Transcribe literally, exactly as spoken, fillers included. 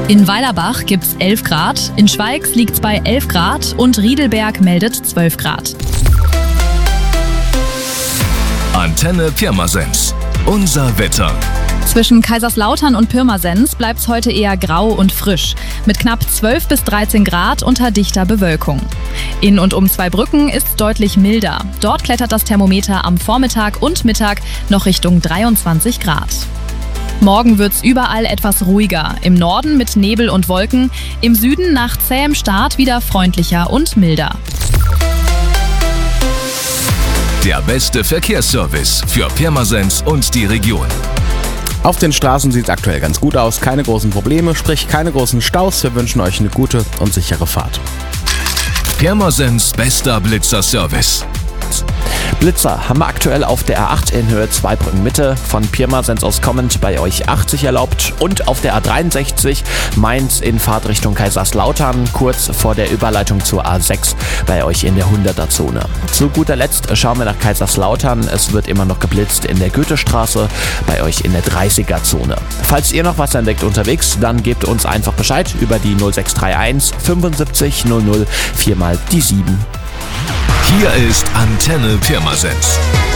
In Weilerbach gibt's elf Grad, in Schweigz liegt's bei elf Grad und Riedelberg meldet zwölf Grad. Antenne Pirmasens. Unser Wetter. Zwischen Kaiserslautern und Pirmasens bleibt's heute eher grau und frisch, mit knapp zwölf bis dreizehn Grad unter dichter Bewölkung. In und um Zweibrücken ist's deutlich milder. Dort klettert das Thermometer am Vormittag und Mittag noch Richtung dreiundzwanzig Grad. Morgen wird's überall etwas ruhiger. Im Norden mit Nebel und Wolken, im Süden nach zähem Start wieder freundlicher und milder. Der beste Verkehrsservice für Pirmasens und die Region. Auf den Straßen sieht es aktuell ganz gut aus, keine großen Probleme, sprich keine großen Staus. Wir wünschen euch eine gute und sichere Fahrt. Pirmasens bester Blitzer-Service. Blitzer haben wir aktuell auf der A acht in Höhe Zweibrücken Mitte, von Pirmasens aus kommend bei euch achtzig erlaubt, und auf der A dreiundsechzig Mainz in Fahrtrichtung Kaiserslautern, kurz vor der Überleitung zur A sechs bei euch in der hunderter Zone. Zu guter Letzt schauen wir nach Kaiserslautern, es wird immer noch geblitzt in der Goethestraße bei euch in der dreißiger Zone. Falls ihr noch was entdeckt unterwegs, dann gebt uns einfach Bescheid über die null sechs drei eins fünfundsiebzig null null vier mal die sieben. Hier ist Antenne Pirmasens.